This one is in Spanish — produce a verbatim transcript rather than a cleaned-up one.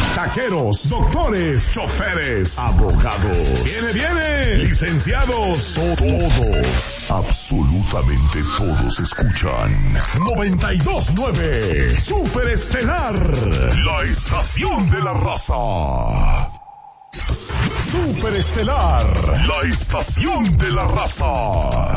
taqueros, doctores, choferes, abogados. Viene, viene, licenciados, todos, absolutamente todos escuchan. noventa y dos nueve, Super Estelar, la estación de la raza. Super Estelar, la estación de la raza.